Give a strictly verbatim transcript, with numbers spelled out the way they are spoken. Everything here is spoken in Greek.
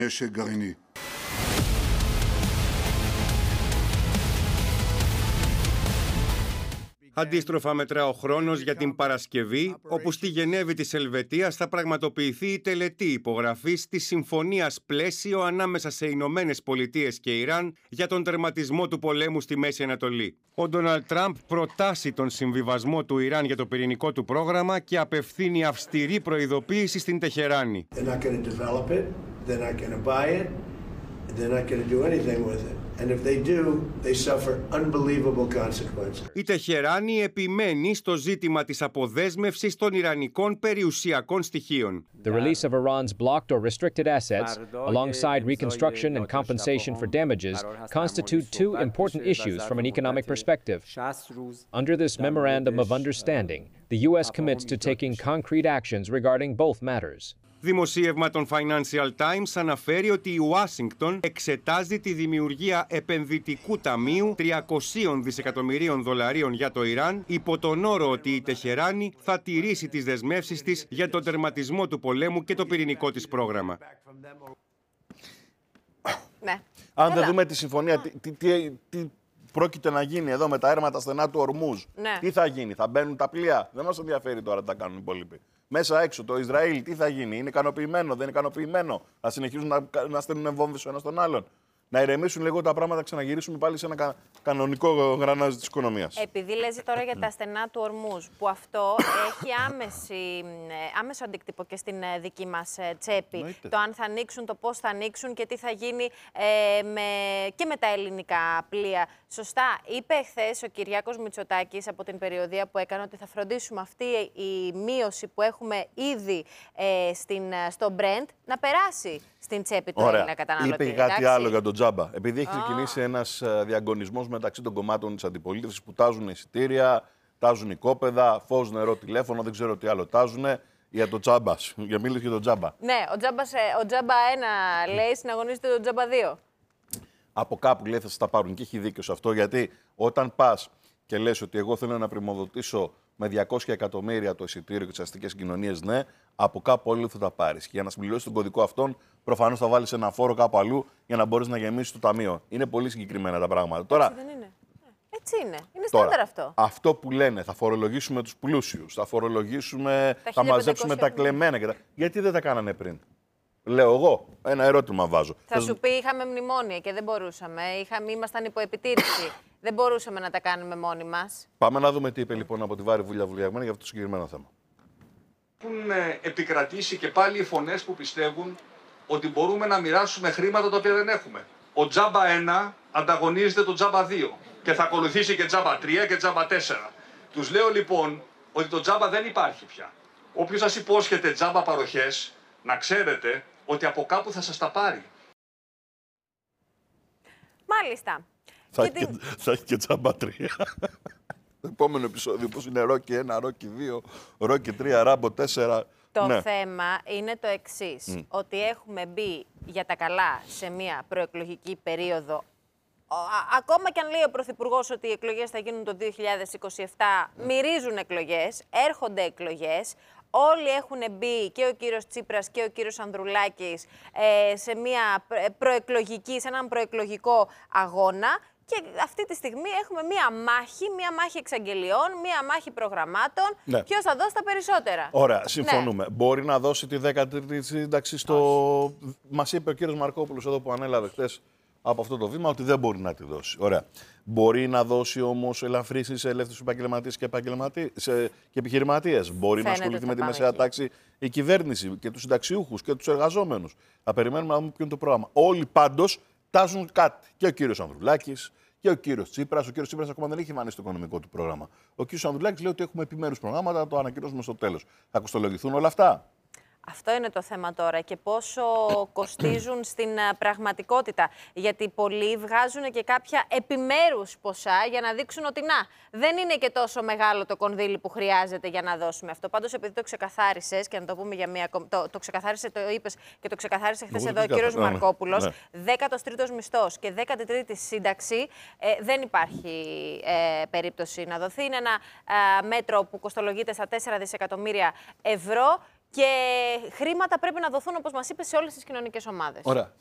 Αντίστροφα μετρά ο χρόνος για την Παρασκευή, όπου στη Γενέβη της Ελβετίας θα πραγματοποιηθεί η τελετή υπογραφής της Συμφωνίας Πλαίσιο ανάμεσα σε Ηνωμένες Πολιτείες και Ιράν για τον τερματισμό του πολέμου στη Μέση Ανατολή. Ο Ντόναλντ Τραμπ προτάσει τον συμβιβασμό του Ιράν για το πυρηνικό του πρόγραμμα και απευθύνει αυστηρή προειδοποίηση στην Τεχεράνη. Η Τεχεράνη επιμένει στο ζήτημα της αποδέσμευσης των ιρανικών περιουσιακών στοιχείων. The release of Iran's blocked or restricted assets, alongside reconstruction and compensation for damages, constitute two important issues from an economic perspective. Under this memorandum of understanding, the U S commits to taking concrete actions regarding both matters. Δημοσίευμα των Financial Times αναφέρει ότι η Ουάσιγκτον εξετάζει τη δημιουργία επενδυτικού ταμείου τριακοσίων δισεκατομμυρίων δολαρίων για το Ιράν, υπό τον όρο ότι η Τεχεράνη θα τηρήσει τις δεσμεύσεις της για τον τερματισμό του πολέμου και το πυρηνικό της πρόγραμμα. Ναι. Αν δεν δούμε τη συμφωνία, τι, τι, τι, τι πρόκειται να γίνει εδώ με τα έρματα στενά του Ορμούζ, ναι. Τι θα γίνει, θα μπαίνουν τα πλοία, δεν μας ενδιαφέρει τώρα τι θα κάνουν οι υπόλοιποι. Μέσα έξω, το Ισραήλ, τι θα γίνει, είναι ικανοποιημένο, δεν είναι ικανοποιημένο, θα συνεχίσουν να, να στέλνουν βόμβες ο ένας τον άλλον. Να ηρεμήσουν λίγο τα πράγματα, ξαναγυρίσουμε πάλι σε ένα κα, κανονικό γρανάζι της οικονομίας. Επειδή λέζει τώρα για τα στενά του Ορμούζ, που αυτό έχει άμεση, άμεσο αντίκτυπο και στην δική μας τσέπη. Νοήτε. Το αν θα ανοίξουν, το πώς θα ανοίξουν και τι θα γίνει ε, με, και με τα ελληνικά πλοία. Σωστά, είπε χθες ο Κυριάκος Μητσοτάκης από την περιοδεία που έκανε ότι θα φροντίσουμε αυτή η μείωση που έχουμε ήδη ε, στην, στο Brent να περάσει στην τσέπη του Έλληνα καταναλωτή. Είπε κάτι άλλο για τον τζάμπα. Επειδή έχει ξεκινήσει oh. ένας διαγωνισμός μεταξύ των κομμάτων της αντιπολίτευσης που τάζουν εισιτήρια, τάζουν οικόπεδα, φως, νερό, τηλέφωνο, δεν ξέρω τι άλλο τάζουν. Για τον τζάμπα. Για μίλησε για τον τζάμπα. Ναι, ο τζάμπα, ο τζάμπα ένα λέει συναγωνίζεται τον τζάμπα δύο. Από κάπου λέει θα σας τα πάρουν και έχει δίκιο σε αυτό, γιατί όταν πας και λες ότι εγώ θέλω να πρημοδοτήσω με διακόσια εκατομμύρια το εισιτήριο και τις αστικές κοινωνίες, ναι, από κάπου όλοι θα τα πάρεις. Και για να συμπληρώσεις τον κωδικό αυτόν, προφανώς θα βάλεις ένα φόρο κάπου αλλού για να μπορείς να γεμίσεις το ταμείο. Είναι πολύ συγκεκριμένα τα πράγματα. Τώρα, έτσι δεν είναι. Έτσι είναι. Είναι στάνταρ αυτό. Αυτό που λένε, θα φορολογήσουμε τους πλούσιους, θα φορολογήσουμε, τα θα μαζέψουμε τα κλεμμένα. Και τα... Γιατί δεν τα κάνανε πριν. Λέω εγώ, ένα ερώτημα βάζω. Θα σου πει, είχαμε μνημόνια και δεν μπορούσαμε. Είχαμε, ήμασταν υπό επιτήρηση. Δεν μπορούσαμε να τα κάνουμε μόνοι μας. Πάμε να δούμε τι είπε λοιπόν από τη Βάρη Βουλιά Βουλιαγμένη για αυτό το συγκεκριμένο θέμα. Έχουν επικρατήσει και πάλι οι φωνές που πιστεύουν ότι μπορούμε να μοιράσουμε χρήματα τα οποία δεν έχουμε. Ο τζάμπα ένα ανταγωνίζεται το τζάμπα δύο και θα ακολουθήσει και τζάμπα τρία και τζάμπα τέσσερα. Τους λέω λοιπόν ότι το τζάμπα δεν υπάρχει πια. Όποιος σας υπόσχεται τζάμπα παροχές, να ξέρετε ότι από κάπου θα σας τα πάρει. Μάλιστα. Θα έχει και, και, και τζάμπα τρία. Το επόμενο επεισόδιο, πώς είναι Ρόκι ένα, Ρόκι δύο, Ρόκι τρία, Ράμπο τέσσερα. Το ναι. θέμα είναι το εξής, mm. ότι έχουμε μπει για τα καλά σε μια προεκλογική περίοδο. Ακόμα και αν λέει ο Πρωθυπουργός ότι οι εκλογές θα γίνουν το δύο χιλιάδες είκοσι επτά, mm. μυρίζουν εκλογές, έρχονται εκλογές. Όλοι έχουν μπει, και ο κύριος Τσίπρας και ο κύριος Ανδρουλάκης, ε, σε, μια προεκλογική, σε έναν προεκλογικό αγώνα. Και αυτή τη στιγμή έχουμε μία μάχη, μία μάχη εξαγγελιών, μία μάχη προγραμμάτων. Ναι. Ποιος θα δώσει τα περισσότερα. Ωραία, συμφωνούμε. Ναι. Μπορεί να δώσει τη δέκατη τρίτη σύνταξη στο... Μας είπε ο κύριος Μαρκόπουλος εδώ που ανέλαβε χτες από αυτό το βήμα ότι δεν μπορεί να τη δώσει. Ωραία. Μπορεί να δώσει όμως ελαφρύσεις σε ελεύθερους επαγγελματίες και, και επιχειρηματίες. Μπορεί Φαίνεται να ασχοληθεί με τη μεσαία εκεί. τάξη η κυβέρνηση και τους συνταξιούχους και τους εργαζόμενους. Θα περιμένουμε να δούμε ποιο είναι το πρόγραμμα. Όλοι πάντως τάζουν κάτι. Και ο κύριος Ανδρουλάκης και ο κύριος Τσίπρας. Ο κύριος Τσίπρας ακόμα δεν έχει εμφανίσει το οικονομικό του πρόγραμμα. Ο κύριος Ανδρουλάκης λέει ότι έχουμε επιμέρους προγράμματα, θα το ανακοινώσουμε στο τέλος. Θα κοστολογηθούν όλα αυτά. Αυτό είναι το θέμα τώρα και πόσο κοστίζουν στην πραγματικότητα. Γιατί πολλοί βγάζουν και κάποια επιμέρους ποσά για να δείξουν ότι να, δεν είναι και τόσο μεγάλο το κονδύλι που χρειάζεται για να δώσουμε αυτό. Πάντως, επειδή το ξεκαθάρισες, και να το πούμε για μία ακόμη. Το, το ξεκαθάρισε, το είπες και το ξεκαθάρισε χθες εδώ ο κύριος ναι, Μαρκόπουλος. Ναι. δέκατος τρίτος μισθός και δέκατη τρίτη σύνταξη. Ε, δεν υπάρχει ε, περίπτωση να δοθεί. Είναι ένα ε, μέτρο που κοστολογείται στα τέσσερα δισεκατομμύρια ευρώ. Και χρήματα πρέπει να δοθούν, όπως μας είπε, σε όλες τις κοινωνικές ομάδες. Ωραία.